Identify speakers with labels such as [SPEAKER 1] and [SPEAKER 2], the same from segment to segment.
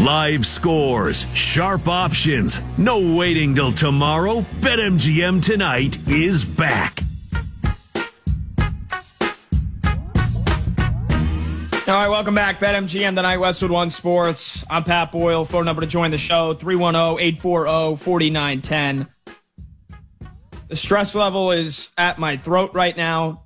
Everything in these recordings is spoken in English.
[SPEAKER 1] Live scores, sharp options, no waiting till tomorrow. BetMGM tonight is back.
[SPEAKER 2] All right, welcome back. BetMGM tonight, Westwood One Sports. I'm Pat Boyle. Phone number to join the show, 310-840-4910. The stress level is at my throat right now.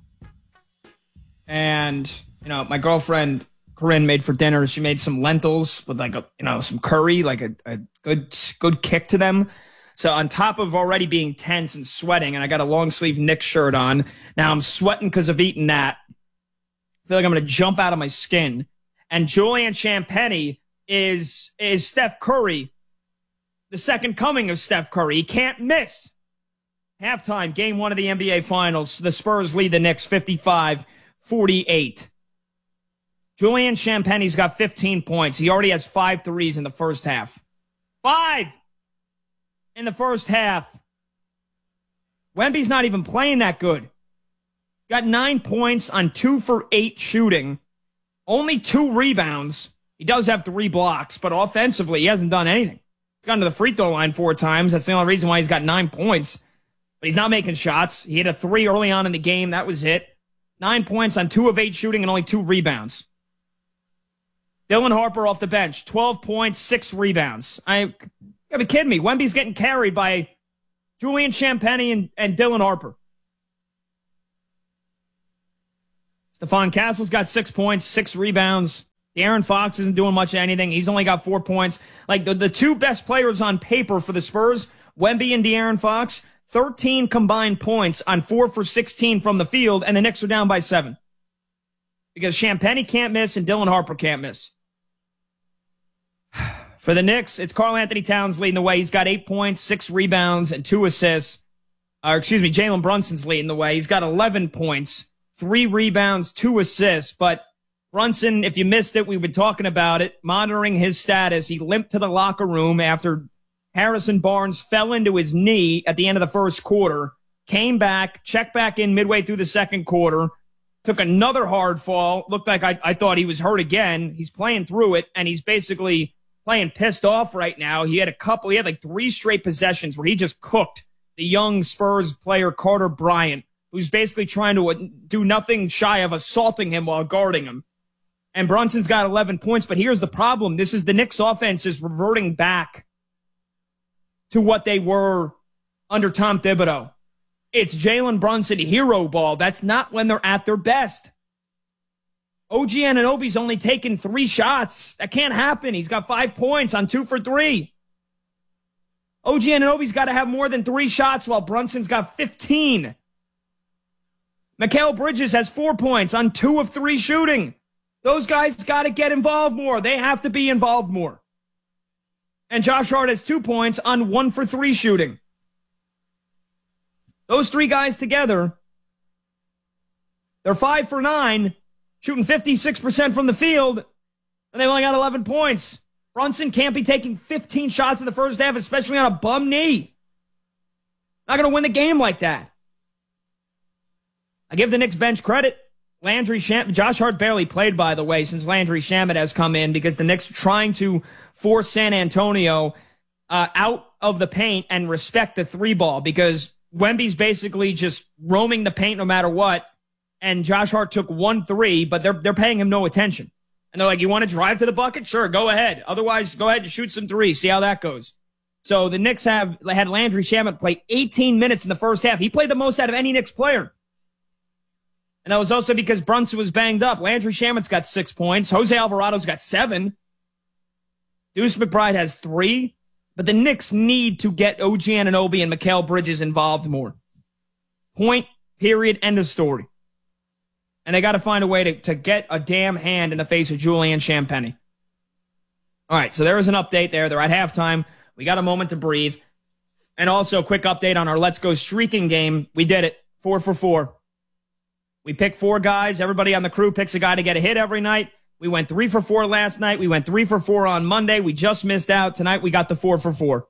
[SPEAKER 2] And, my girlfriend, Corinne, made for dinner. She made some lentils with some curry, like a good kick to them. So on top of already being tense and sweating, and I got a long sleeve Knicks shirt on, now I'm sweating because of eating that. I feel like I'm going to jump out of my skin. And Julian Champagnie is Steph Curry, the second coming of Steph Curry. He can't miss. Halftime, game one of the NBA Finals. The Spurs lead the Knicks 55-48. Julian Champagnie's got 15 points. He already has 5 threes in the first half. 5 in the first half. Wemby's not even playing that good. Got 9 points on 2 for 8 shooting. Only 2 rebounds. He does have 3 blocks, but offensively, he hasn't done anything. He's gone to the free throw line 4 times. That's the only reason why he's got 9 points. But he's not making shots. He hit a 3 early on in the game. That was it. 9 points on 2 of 8 shooting and only 2 rebounds. Dylan Harper off the bench. 12 points, 6 rebounds. You gotta be kidding me. Wemby's getting carried by Julian Champagnie and Dylan Harper. Stephon Castle's got 6 points, 6 rebounds. De'Aaron Fox isn't doing much of anything. He's only got 4 points. Like the 2 best players on paper for the Spurs, Wemby and De'Aaron Fox, 13 combined points on 4 for 16 from the field, and the Knicks are down by 7. Because Champagnie can't miss and Dylan Harper can't miss. For the Knicks, it's Karl-Anthony Towns leading the way. He's got 8 points, 6 rebounds, and 2 assists. Jalen Brunson's leading the way. He's got 11 points, 3 rebounds, 2 assists. But Brunson, if you missed it, we've been talking about it, monitoring his status. He limped to the locker room after Harrison Barnes fell into his knee at the end of the first quarter, came back, checked back in midway through the second quarter, took another hard fall. Looked like I thought he was hurt again. He's playing through it, and he's basically playing pissed off right now. He had like 3 straight possessions where he just cooked the young Spurs player Carter Bryant, who's basically trying to do nothing shy of assaulting him while guarding him. And Brunson's got 11 points, but here's the problem. This is the Knicks offense is reverting back to what they were under Tom Thibodeau. It's Jalen Brunson hero ball. That's not when they're at their best. OG Anunoby's only taken 3 shots. That can't happen. He's got 5 points on 2 for 3. OG Anunoby's got to have more than 3 shots while Brunson's got 15. Mikal Bridges has 4 points on 2 of 3 shooting. Those guys got to get involved more. They have to be involved more. And Josh Hart has 2 points on 1 for 3 shooting. Those 3 guys together, they're 5 for 9, shooting 56% from the field, and they've only got 11 points. Brunson can't be taking 15 shots in the first half, especially on a bum knee. Not going to win the game like that. I give the Knicks bench credit. Josh Hart barely played, by the way, since Landry Shamet has come in, because the Knicks are trying to force San Antonio out of the paint and respect the 3 ball, because Wemby's basically just roaming the paint no matter what, and Josh Hart took 1 3, but they're paying him no attention. And they're like, you want to drive to the bucket? Sure, go ahead. Otherwise, go ahead and shoot some 3s. See how that goes. So the Knicks had Landry Shamet play 18 minutes in the first half. He played the most out of any Knicks player. And that was also because Brunson was banged up. Landry Shamet's got 6 points. Jose Alvarado's got 7. Deuce McBride has 3. But the Knicks need to get OG Anunoby and Mikal Bridges involved more. Point, period, end of story. And they got to find a way to get a damn hand in the face of Julian Champagnie. All right, so there is an update there. They're at halftime. We got a moment to breathe. And also, quick update on our Let's Go Streaking game. We did it. 4 for 4. We picked 4 guys. Everybody on the crew picks a guy to get a hit every night. We went 3 for 4 last night. We went 3 for 4 on Monday. We just missed out. Tonight, we got the 4 for 4.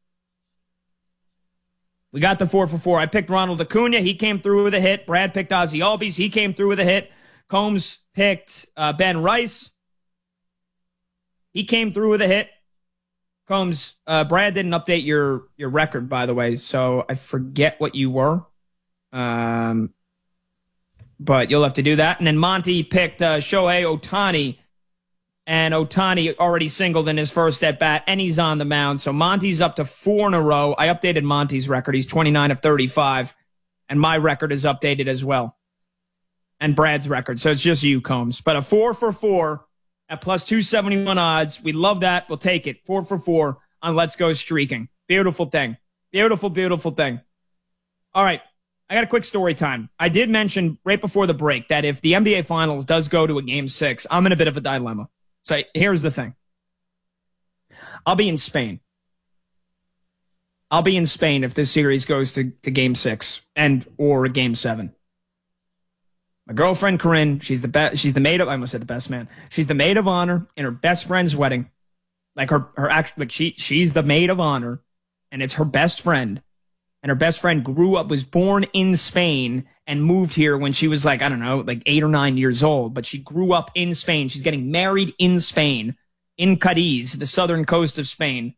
[SPEAKER 2] We got the 4 for 4. I picked Ronald Acuna. He came through with a hit. Brad picked Ozzie Albies. He came through with a hit. Combs picked Ben Rice. He came through with a hit. Combs, Brad didn't update your record, by the way, so I forget what you were. But you'll have to do that. And then Monty picked Shohei Ohtani, and Ohtani already singled in his first at-bat, and he's on the mound. So Monty's up to 4 in a row. I updated Monty's record. He's 29 of 35, and my record is updated as well. And Brad's record. So it's just you, Combs. But a 4 for 4 at plus 271 odds. We love that. We'll take it. 4 for 4 on Let's Go Streaking. Beautiful thing. Beautiful, beautiful thing. All right. I got a quick story time. I did mention right before the break that if the NBA Finals does go to a Game 6, I'm in a bit of a dilemma. So here's the thing. I'll be in Spain. I'll be in Spain if this series goes to Game 6 or Game 7. My girlfriend, Corinne, she's the maid of, I almost said the best man. She's the maid of honor in her best friend's wedding. She's the maid of honor, and it's her best friend. And her best friend was born in Spain and moved here when she was 8 or 9 years old. But she grew up in Spain. She's getting married in Spain, in Cadiz, the southern coast of Spain.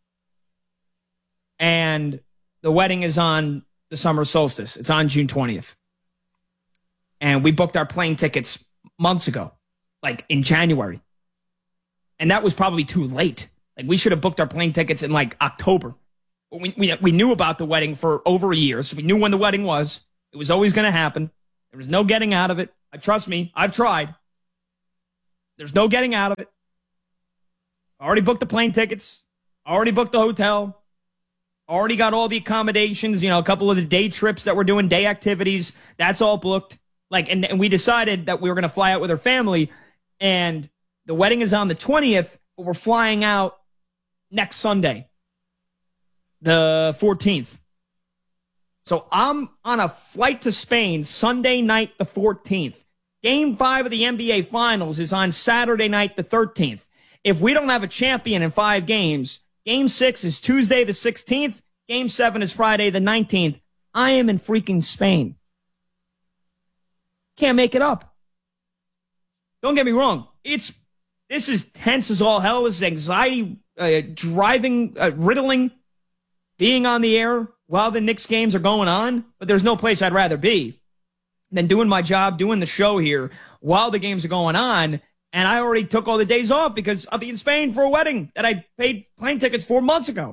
[SPEAKER 2] And the wedding is on the summer solstice. It's on June 20th. And we booked our plane tickets months ago, in January. And that was probably too late. We should have booked our plane tickets in October. But we knew about the wedding for over a year, so we knew when the wedding was. It was always going to happen. There was no getting out of it. Trust me, I've tried. There's no getting out of it. I already booked the plane tickets. Already booked the hotel. Already got all the accommodations, a couple of the day trips that we're doing, day activities. That's all booked. And we decided that we were going to fly out with her family, and the wedding is on the 20th, but we're flying out next Sunday, the 14th. So I'm on a flight to Spain Sunday night, the 14th. Game 5 of the NBA Finals is on Saturday night, the 13th. If we don't have a champion in 5 games, Game 6 is Tuesday, the 16th. Game 7 is Friday, the 19th. I am in freaking Spain. Can't make it up. Don't get me wrong. This is tense as all hell. This is anxiety, driving, riddling, being on the air while the Knicks games are going on. But there's no place I'd rather be than doing my job, doing the show here while the games are going on. And I already took all the days off because I'll be in Spain for a wedding that I paid plane tickets 4 months ago.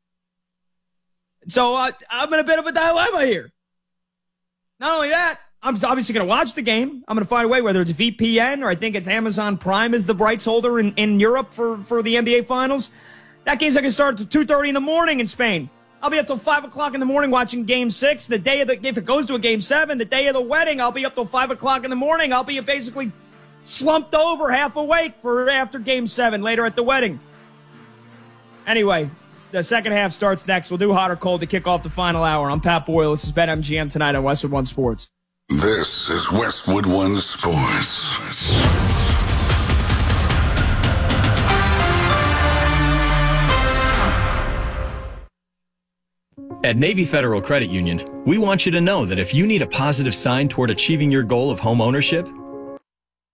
[SPEAKER 2] So I'm in a bit of a dilemma here. Not only that, I'm obviously going to watch the game. I'm going to find a way, whether it's VPN or I think it's Amazon Prime is the rights holder in Europe for the NBA Finals. That game's not going to start at 2:30 in the morning in Spain. I'll be up till 5 o'clock in the morning watching Game 6. The day of if it goes to a Game 7, the day of the wedding, I'll be up till 5 o'clock in the morning. I'll be basically slumped over, half awake for after Game 7 later at the wedding. Anyway, the second half starts next. We'll do hot or cold to kick off the final hour. I'm Pat Boyle. This is BetMGM tonight on Westwood One Sports.
[SPEAKER 3] This is Westwood One Sports.
[SPEAKER 4] At Navy Federal Credit Union, we want you to know that if you need a positive sign toward achieving your goal of home ownership,